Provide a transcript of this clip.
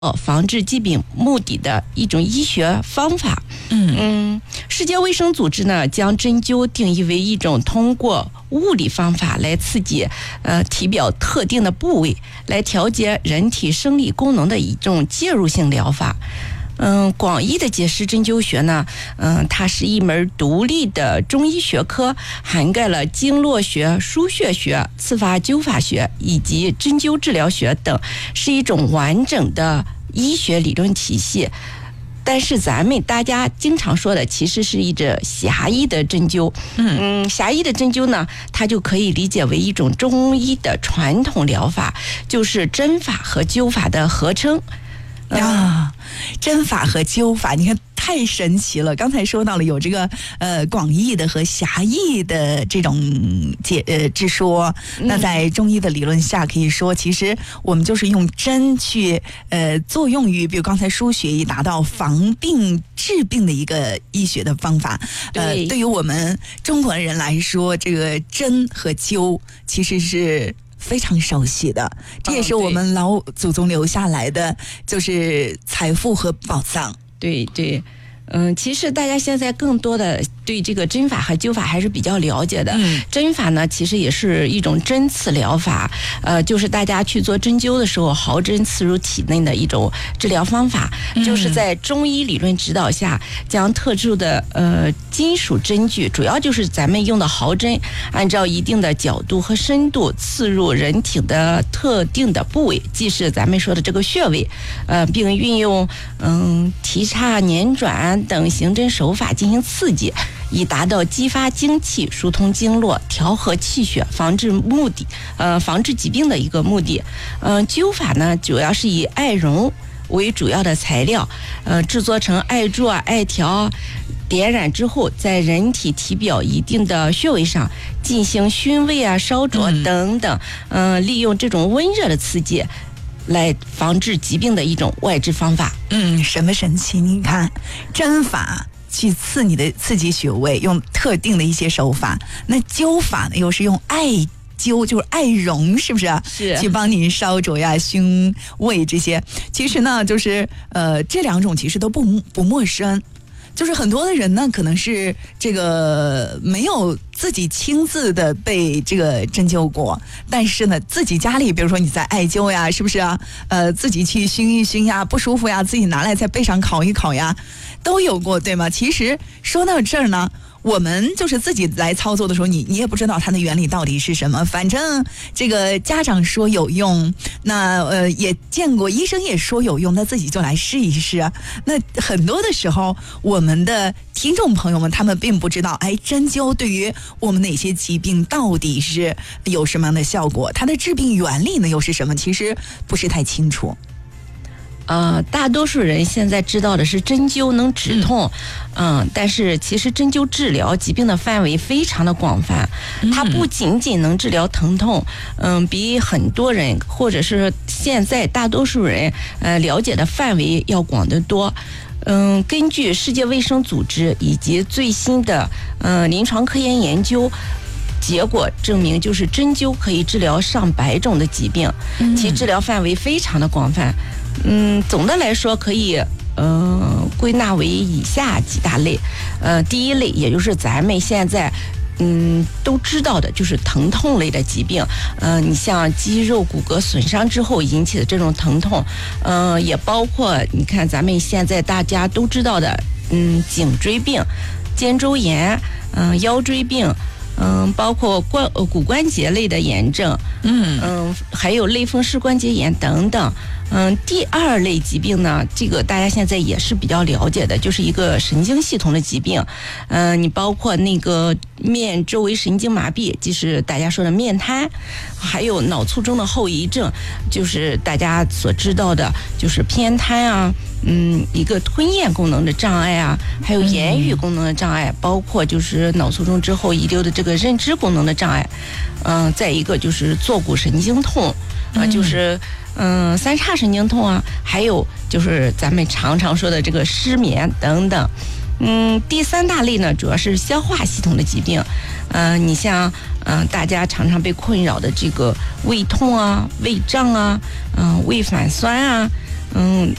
防治疾病目的的一种医学方法。世界卫生组织呢将针灸定义为一种通过物理方法来刺激体表特定的部位，来调节人体生理功能的一种介入性疗法。广义的解释针灸学呢，它是一门独立的中医学科，涵盖了经络学、腧穴学、刺法灸法学以及针灸治疗学等，是一种完整的医学理论体系。但是咱们大家经常说的其实是一种狭义的针灸。狭义的针灸呢，它就可以理解为一种中医的传统疗法，就是针法和灸法的合称。 针法和灸法，你看太神奇了。刚才说到了有这个广义的和狭义的这种之说，那在中医的理论下，可以说其实我们就是用针去作用于，比如刚才输血以达到防病治病的一个医学的方法。对于我们中国人来说，这个针和灸其实是非常熟悉的，这也是我们老祖宗留下来的，就是财富和宝藏。 对对。其实大家现在更多的对这个针法和灸法还是比较了解的。针法呢，其实也是一种针刺疗法，就是大家去做针灸的时候，毫针刺入体内的一种治疗方法，就是在中医理论指导下，将特殊的金属针具，主要就是咱们用的毫针，按照一定的角度和深度刺入人体的特定的部位，即是咱们说的这个穴位，并运用提叉、捻转等行针手法进行刺激，以达到激发精气、疏通经络、调和气血、防治疾病的一个目的。灸法呢，主要是以艾绒为主要的材料，制作成艾柱啊、艾条，点燃之后，在人体体表一定的穴位上进行熏味啊、烧灼等等，利用这种温热的刺激来防治疾病的一种外治方法。 什么神奇？你看，针法去刺激穴位，用特定的一些手法；那灸法呢，又是用艾灸，就是艾绒，是不是啊？ 是去帮你烧灼呀、熏味这些。其实呢，就是这两种其实都不陌生。就是很多的人呢，可能是这个没有自己亲自的被这个针灸过，但是呢，自己家里，比如说你在艾灸呀，是不是啊？自己去熏一熏呀，不舒服呀，自己拿来在背上烤一烤呀，都有过，对吗？其实说到这儿呢，我们就是自己来操作的时候，你也不知道它的原理到底是什么，反正这个家长说有用，那也见过医生也说有用，那自己就来试一试啊。那很多的时候，我们的听众朋友们他们并不知道，针灸对于我们哪些疾病到底是有什么样的效果，它的治病原理呢又是什么，其实不是太清楚。 大多数人现在知道的是针灸能止痛，但是其实针灸治疗疾病的范围非常的广泛，它不仅仅能治疗疼痛，比很多人或者是现在大多数人了解的范围要广得多。根据世界卫生组织以及最新的临床科研究结果证明，就是针灸可以治疗上百种的疾病，其治疗范围非常的广泛。总的来说可以归纳为以下几大类。第一类，也就是咱们现在都知道的，就是疼痛类的疾病。你像肌肉骨骼损伤之后引起的这种疼痛，也包括你看咱们现在大家都知道的，颈椎病、肩周炎、腰椎病。包括骨关节类的炎症，还有类风湿关节炎等等。第二类疾病呢，这个大家现在也是比较了解的，就是一个神经系统的疾病。你包括那个面周围神经麻痹，就是大家说的面瘫，还有脑卒中的后遗症，就是大家所知道的，就是偏瘫啊。一个吞咽功能的障碍啊，还有言语功能的障碍，包括就是脑卒中之后遗留的这个认知功能的障碍。再一个就是坐骨神经痛，就是三叉神经痛啊，还有就是咱们常常说的这个失眠等等。第三大类呢，主要是消化系统的疾病。你像大家常常被困扰的这个胃痛啊、胃胀啊、胃反酸啊。 嗯，